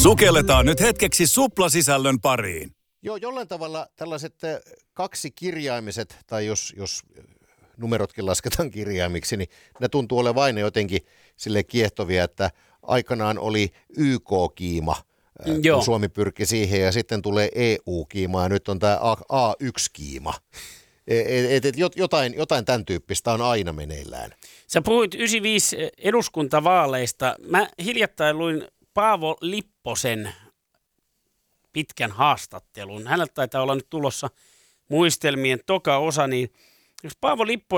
Sukelletaan nyt hetkeksi suplasisällön pariin. Joo, jollain tavalla tällaiset kaksikirjaimiset, tai jos numerotkin lasketaan kirjaimiksi, niin ne tuntuu olevan aina jotenkin sille kiehtovia, että aikanaan oli YK-kiima, kun Suomi pyrki siihen, ja sitten tulee EU-kiima, ja nyt on tämä A1-kiima. Jotain tämän tyyppistä on aina meneillään. Sä puhuit 95 eduskuntavaaleista. Mä hiljattain luin Paavo Lipposen pitkän haastattelun. Hänellä taitaa olla nyt tulossa muistelmien toka osa, niin jos Paavo Lipponen